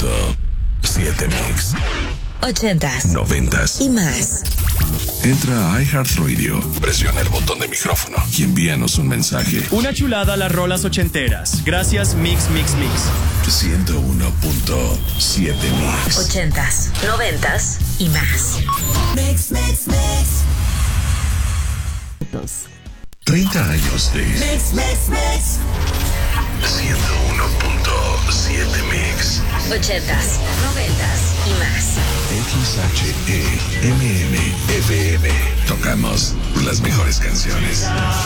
101.7 Mix. 80s, 90s y más. Entra a iHeartRadio, presiona el botón de micrófono y envíanos un mensaje. Una chulada las rolas ochenteras. Gracias Mix Mix Mix. 101.7 Mix. 80s, 90s y más. Mix, mix, mix. 30 años de Mix, mix, mix. 101.7 Mix. 80s, 90s y más. XHEMM. Tocamos las mejores canciones.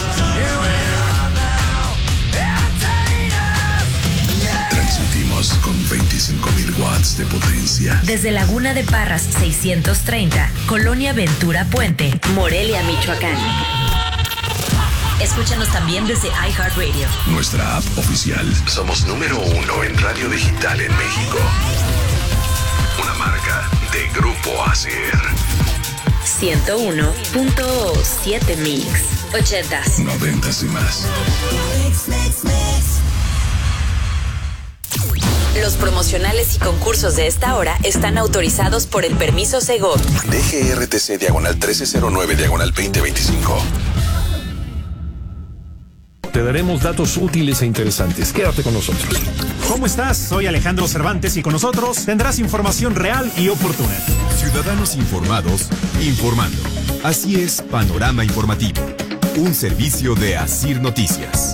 Transmitimos con 25,000 watts de potencia. Desde Laguna de Parras 630, Colonia Ventura Puente, Morelia, Michoacán. Escúchanos también desde iHeartRadio. Nuestra app oficial. Somos número 1 en radio digital en México. Una marca de Grupo ACR. 101.7 Mix. 80s, 90s y más. Mix, mix, mix. Los promocionales y concursos de esta hora están autorizados por el permiso Segov. DGRTC diagonal 1309 diagonal 2025. Te daremos datos útiles e interesantes. Quédate con nosotros. ¿Cómo estás? Soy Alejandro Cervantes y con nosotros tendrás información real y oportuna. Ciudadanos informados, informando. Así es, Panorama Informativo. Un servicio de Asir Noticias.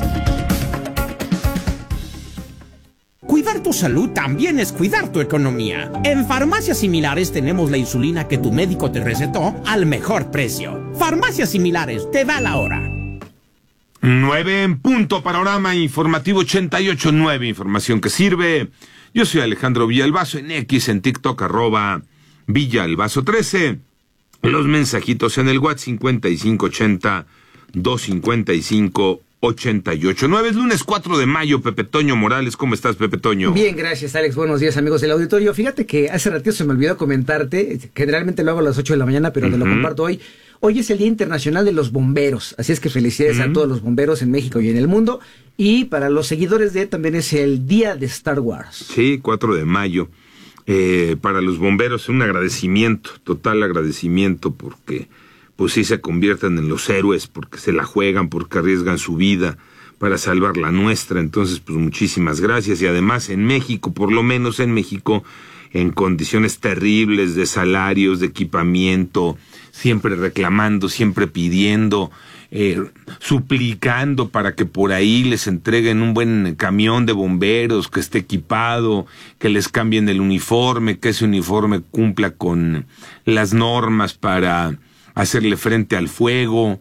Cuidar tu salud también es cuidar tu economía. En Farmacias Similares tenemos la insulina que tu médico te recetó al mejor precio. Farmacias Similares, te da la hora. 9 en punto, Panorama Informativo 88.9, información que sirve. Yo soy Alejandro Villalbazo, en X, en TikTok, @Villalbazo13. Los mensajitos en el WhatsApp 5580-255-88.9. Es lunes 4 de mayo, Pepe Toño Morales. ¿Cómo estás, Pepe Toño? Bien, gracias, Alex. Buenos días, amigos del auditorio. Fíjate que hace ratito se me olvidó comentarte, generalmente lo hago a las 8 de la mañana, pero te lo comparto hoy. Hoy es el Día Internacional de los Bomberos, así es que felicidades a todos los bomberos en México y en el mundo. Y para los seguidores también es el Día de Star Wars. Sí, 4 de mayo. Para los bomberos un agradecimiento, total agradecimiento, porque pues sí se convierten en los héroes, porque se la juegan, porque arriesgan su vida para salvar la nuestra. Entonces, pues muchísimas gracias. Y además en México, por lo menos en México, en condiciones terribles de salarios, de equipamiento, siempre reclamando, siempre pidiendo, suplicando para que por ahí les entreguen un buen camión de bomberos que esté equipado, que les cambien el uniforme, que ese uniforme cumpla con las normas para hacerle frente al fuego,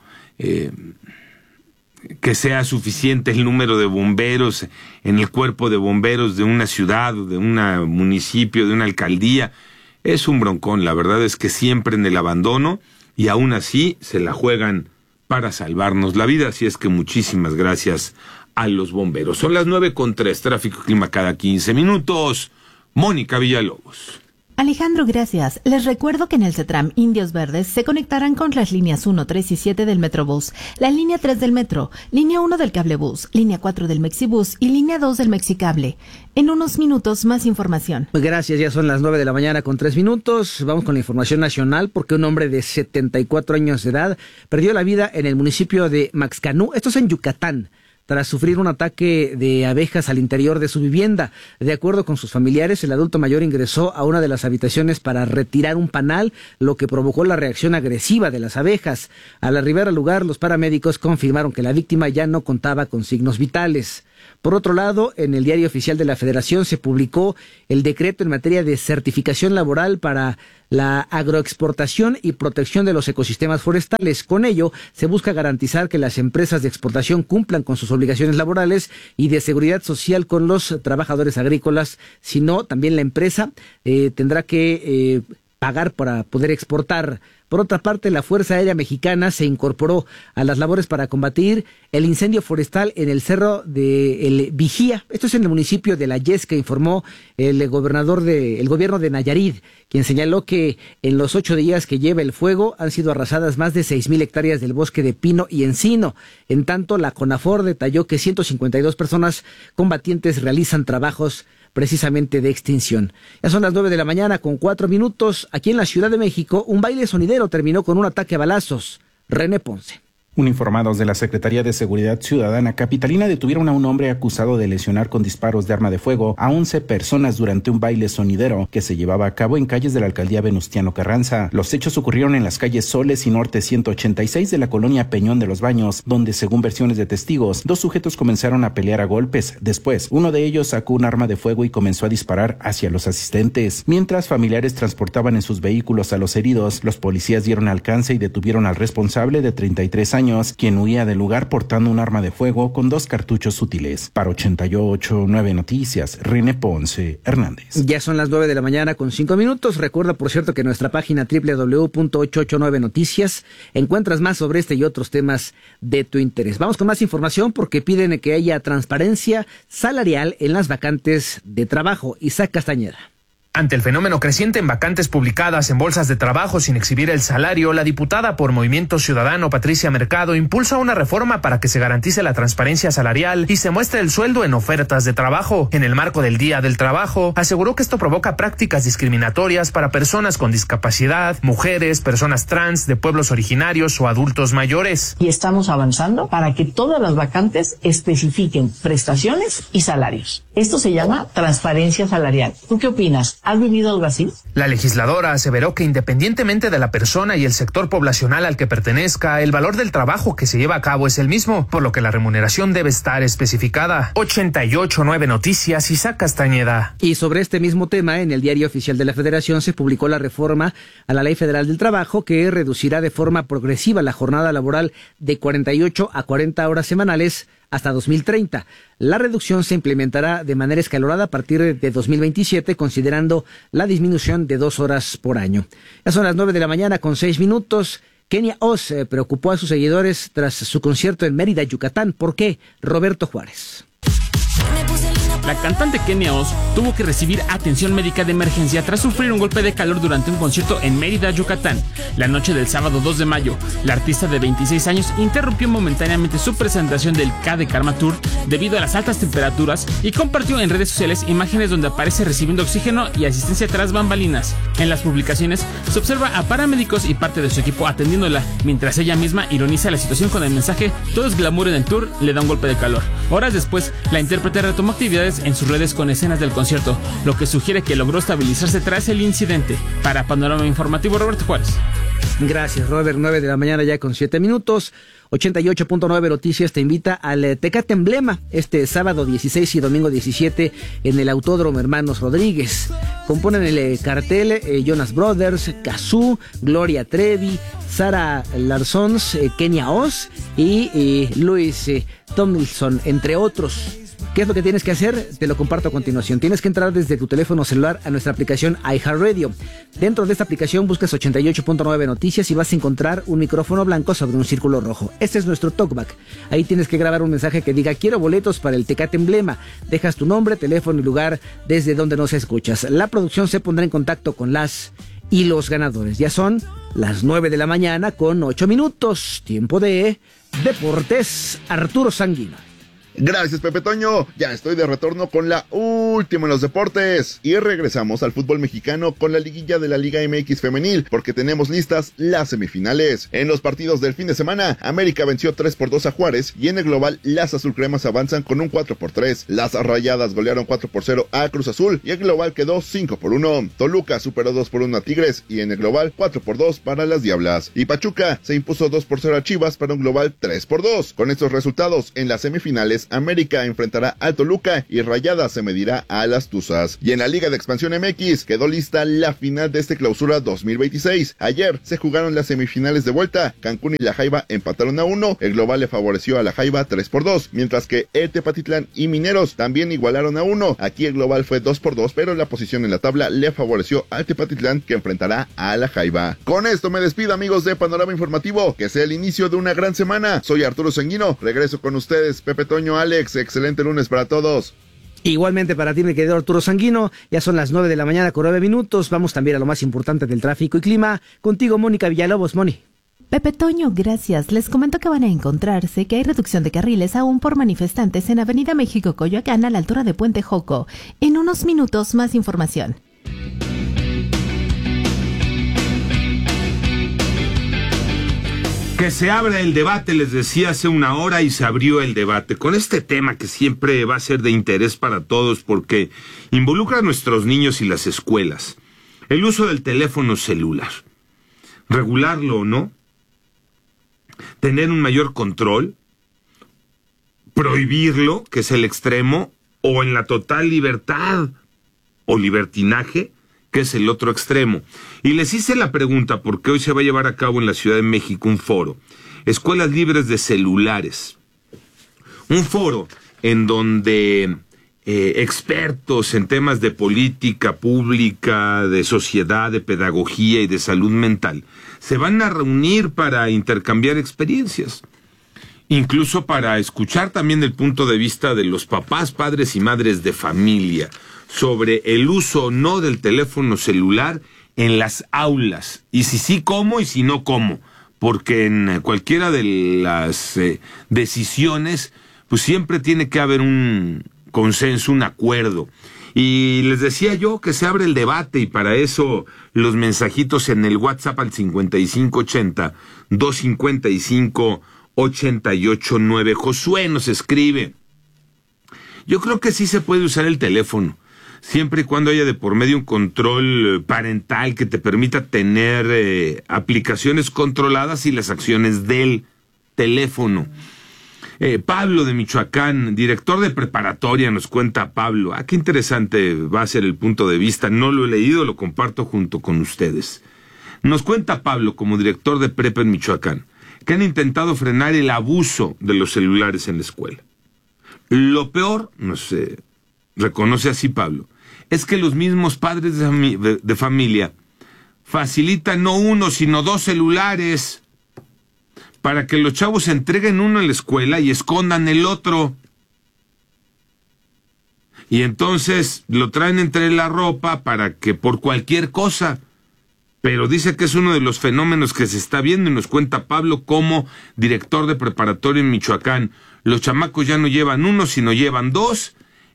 que sea suficiente el número de bomberos en el cuerpo de bomberos de una ciudad, de un municipio, de una alcaldía. Es un broncón, la verdad es que siempre en el abandono, y aún así se la juegan para salvarnos la vida. Así es que muchísimas gracias a los bomberos. Son las 9:03, tráfico y clima cada 15 minutos. Mónica Villalobos. Alejandro, gracias. Les recuerdo que en el CETRAM Indios Verdes se conectarán con las líneas 1, 3 y 7 del Metrobús, la línea 3 del Metro, línea 1 del Cablebús, línea 4 del Mexibús y línea 2 del Mexicable. En unos minutos, más información. Gracias, ya son las 9 de la mañana con 3 minutos. Vamos con la información nacional, porque un hombre de 74 años de edad perdió la vida en el municipio de Maxcanú, esto es en Yucatán, tras sufrir un ataque de abejas al interior de su vivienda. De acuerdo con sus familiares, el adulto mayor ingresó a una de las habitaciones para retirar un panal, lo que provocó la reacción agresiva de las abejas. Al arribar al lugar, los paramédicos confirmaron que la víctima ya no contaba con signos vitales. Por otro lado, en el Diario Oficial de la Federación se publicó el decreto en materia de certificación laboral para la agroexportación y protección de los ecosistemas forestales. Con ello, se busca garantizar que las empresas de exportación cumplan con sus obligaciones laborales y de seguridad social con los trabajadores agrícolas, sino también la empresa tendrá que pagar para poder exportar. Por otra parte, la Fuerza Aérea Mexicana se incorporó a las labores para combatir el incendio forestal en el Cerro de El Vigía. Esto es en el municipio de La Yesca, informó el gobierno de Nayarit, quien señaló que en los 8 días que lleva el fuego han sido arrasadas más de 6,000 hectáreas del bosque de pino y encino. En tanto, la CONAFOR detalló que 152 personas combatientes realizan trabajos precisamente de extinción. Ya son las 9 de la mañana con 4 minutos. Aquí en la Ciudad de México, un baile sonidero terminó con un ataque a balazos. René Ponce. Uniformados de la Secretaría de Seguridad Ciudadana capitalina detuvieron a un hombre acusado de lesionar con disparos de arma de fuego a 11 personas durante un baile sonidero que se llevaba a cabo en calles de la alcaldía Venustiano Carranza. Los hechos ocurrieron en las calles Soles y Norte 186 de la colonia Peñón de los Baños, donde, según versiones de testigos, 2 sujetos comenzaron a pelear a golpes. Después, uno de ellos sacó un arma de fuego y comenzó a disparar hacia los asistentes. Mientras familiares transportaban en sus vehículos a los heridos, los policías dieron alcance y detuvieron al responsable de 33 años, quien huía del lugar portando un arma de fuego con 2 cartuchos útiles. Para 88.9 Noticias, René Ponce Hernández. Ya son las 9 de la mañana con 5 minutos. Recuerda, por cierto, que en nuestra página www.889noticias encuentras más sobre este y otros temas de tu interés. Vamos con más información porque piden que haya transparencia salarial en las vacantes de trabajo. Isaac Castañeda. Ante el fenómeno creciente en vacantes publicadas en bolsas de trabajo sin exhibir el salario, la diputada por Movimiento Ciudadano, Patricia Mercado, impulsa una reforma para que se garantice la transparencia salarial y se muestre el sueldo en ofertas de trabajo. En el marco del Día del Trabajo, aseguró que esto provoca prácticas discriminatorias para personas con discapacidad, mujeres, personas trans, de pueblos originarios o adultos mayores. Y estamos avanzando para que todas las vacantes especifiquen prestaciones y salarios. Esto se llama transparencia salarial. ¿Tú qué opinas? ¿Has vivido algo así? La legisladora aseveró que independientemente de la persona y el sector poblacional al que pertenezca, el valor del trabajo que se lleva a cabo es el mismo, por lo que la remuneración debe estar especificada. 88.9 Noticias, Isaac Castañeda. Y sobre este mismo tema, en el Diario Oficial de la Federación se publicó la reforma a la Ley Federal del Trabajo que reducirá de forma progresiva la jornada laboral de 48 a 40 horas semanales hasta 2030. La reducción se implementará de manera escalonada a partir de 2027, considerando la disminución de 2 horas por año. Ya son las 9 de la mañana con 6 minutos. Kenia Oz preocupó a sus seguidores tras su concierto en Mérida, Yucatán. ¿Por qué? Roberto Juárez. La cantante Kenia Oz tuvo que recibir atención médica de emergencia tras sufrir un golpe de calor durante un concierto en Mérida, Yucatán. La noche del sábado 2 de mayo, la artista de 26 años interrumpió momentáneamente su presentación del K de Karma Tour debido a las altas temperaturas y compartió en redes sociales imágenes donde aparece recibiendo oxígeno y asistencia tras bambalinas. En las publicaciones se observa a paramédicos y parte de su equipo atendiéndola, mientras ella misma ironiza la situación con el mensaje "todo es glamour en el tour, le da un golpe de calor". Horas después, la intérprete retomó actividades en sus redes con escenas del concierto, lo que sugiere que logró estabilizarse tras el incidente. Para Panorama Informativo, Roberto Juárez. Gracias, Robert. 9 de la mañana ya con 7 minutos. 88.9 Noticias te invita al Tecate Emblema este sábado 16 y domingo 17 en el Autódromo Hermanos Rodríguez. Componen el cartel Jonas Brothers, Cazzu, Gloria Trevi, Sara Larsons, Kenia Oz y Luis Tomlinson, entre otros. ¿Qué es lo que tienes que hacer? Te lo comparto a continuación. Tienes que entrar desde tu teléfono celular a nuestra aplicación iHeartRadio. Dentro de esta aplicación buscas 88.9 Noticias y vas a encontrar un micrófono blanco sobre un círculo rojo. Este es nuestro talkback. Ahí tienes que grabar un mensaje que diga "quiero boletos para el Tecate Emblema". Dejas tu nombre, teléfono y lugar desde donde nos escuchas. La producción se pondrá en contacto con las y los ganadores. Ya son las 9 de la mañana con 8 minutos. Tiempo de Deportes. Arturo Sanguino. Gracias, Pepe Toño. Ya estoy de retorno con la última en los deportes. Y regresamos al fútbol mexicano con la liguilla de la Liga MX femenil, porque tenemos listas las semifinales. En los partidos del fin de semana, América venció 3-2 a Juárez, y en el global, las azulcremas avanzan con un 4-3. Las rayadas golearon 4-0 a Cruz Azul, y el global quedó 5-1. Toluca superó 2-1 a Tigres, y en el global, 4-2 para las Diablas. Y Pachuca se impuso 2-0 a Chivas para un global 3-2. Con estos resultados, en las semifinales, América enfrentará al Toluca y Rayadas se medirá a las Tuzas. Y en la Liga de Expansión MX quedó lista la final de este clausura 2026. Ayer se jugaron las semifinales de vuelta. Cancún y La Jaiba empataron a 1. El global le favoreció a La Jaiba 3-2, mientras que Tepatitlán y Mineros también igualaron a 1. Aquí el global fue 2-2, pero la posición en la tabla le favoreció al Tepatitlán, que enfrentará a La Jaiba. Con esto me despido, amigos de Panorama Informativo. Que sea el inicio de una gran semana. Soy Arturo Sanguino. Regreso con ustedes, Pepe Toño, Alex, excelente lunes para todos. Igualmente para ti, mi querido Arturo Sanguino. Ya son las 9 de la mañana con 9 minutos. Vamos también a lo más importante del tráfico y clima. Contigo, Mónica Villalobos. Moni. Pepe Toño, gracias. Les comento que van a encontrarse que hay reducción de carriles aún por manifestantes en Avenida México Coyoacán a la altura de Puente Joco. En unos minutos más información. Que se abra el debate, les decía hace una hora, y se abrió el debate con este tema que siempre va a ser de interés para todos porque involucra a nuestros niños y las escuelas. El uso del teléfono celular. Regularlo o no. Tener un mayor control. Prohibirlo, que es el extremo, o en la total libertad o libertinaje, que es el otro extremo. Y les hice la pregunta porque hoy se va a llevar a cabo en la Ciudad de México un foro, Escuelas Libres de Celulares. Un foro en donde expertos en temas de política pública, de sociedad, de pedagogía y de salud mental se van a reunir para intercambiar experiencias. Incluso para escuchar también el punto de vista de los papás, padres y madres de familia sobre el uso o no del teléfono celular en las aulas. Y si sí, cómo, y si no, cómo. Porque en cualquiera de las decisiones, pues siempre tiene que haber un consenso, un acuerdo. Y les decía yo que se abre el debate, y para eso los mensajitos en el WhatsApp al 5580-255-889. Josué nos escribe: yo creo que sí se puede usar el teléfono, siempre y cuando haya de por medio un control parental que te permita tener aplicaciones controladas y las acciones del teléfono. Pablo de Michoacán, director de preparatoria, nos cuenta Pablo. Qué interesante va a ser el punto de vista. No lo he leído, lo comparto junto con ustedes. Nos cuenta Pablo, como director de prepa en Michoacán, que han intentado frenar el abuso de los celulares en la escuela. Lo peor, nos reconoce así Pablo, es que los mismos padres de familia facilitan no uno, sino 2 celulares para que los chavos entreguen uno en la escuela y escondan el otro. Y entonces lo traen entre la ropa para que por cualquier cosa. Pero dice que es uno de los fenómenos que se está viendo, y nos cuenta Pablo como director de preparatoria en Michoacán. Los chamacos ya no llevan uno, sino llevan 2.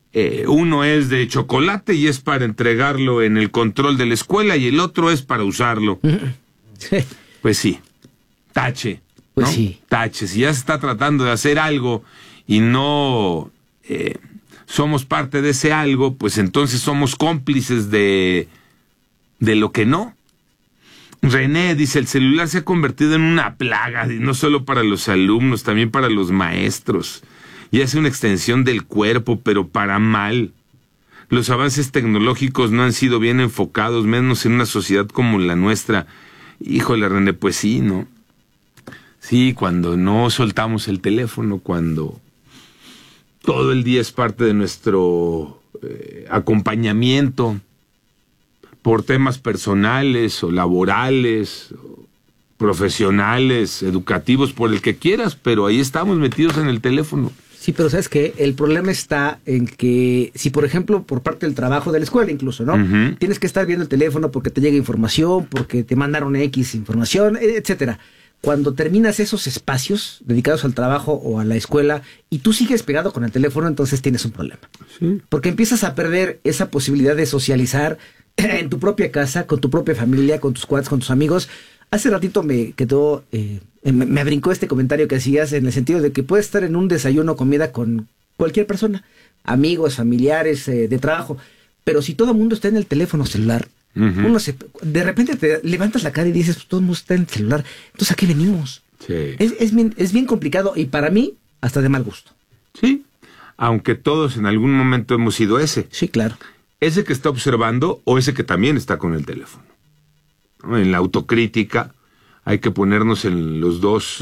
Uno es de chocolate y es para entregarlo en el control de la escuela, y el otro es para usarlo. Pues sí, tache. Pues ¿no? Sí. Tache. Si ya se está tratando de hacer algo y no somos parte de ese algo, pues entonces somos cómplices de lo que no. René dice: el celular se ha convertido en una plaga, y no solo para los alumnos, también para los maestros. Y es una extensión del cuerpo, pero para mal. Los avances tecnológicos no han sido bien enfocados, menos en una sociedad como la nuestra. Híjole, René, pues sí, ¿no? Sí, cuando no soltamos el teléfono, cuando todo el día es parte de nuestro acompañamiento por temas personales o laborales, o profesionales, educativos, por el que quieras, pero ahí estamos metidos en el teléfono. Sí, pero ¿sabes qué? El problema está en que si, por ejemplo, por parte del trabajo de la escuela incluso, ¿no? Uh-huh. Tienes que estar viendo el teléfono porque te llega información, porque te mandaron X información, etcétera. Cuando terminas esos espacios dedicados al trabajo o a la escuela y tú sigues pegado con el teléfono, entonces tienes un problema. Sí. Porque empiezas a perder esa posibilidad de socializar en tu propia casa, con tu propia familia, con tus cuates, con tus amigos. Hace ratito me quedó, me brincó este comentario que hacías en el sentido de que puedes estar en un desayuno o comida con cualquier persona, amigos, familiares, de trabajo, pero si todo el mundo está en el teléfono celular, uh-huh, de repente te levantas la cara y dices, pues todo el mundo está en el celular, entonces ¿a qué venimos? Sí. Es bien complicado y para mí hasta de mal gusto. Sí, aunque todos en algún momento hemos sido ese. Sí, claro. Ese que está observando o ese que también está con el teléfono. En la autocrítica hay que ponernos en los dos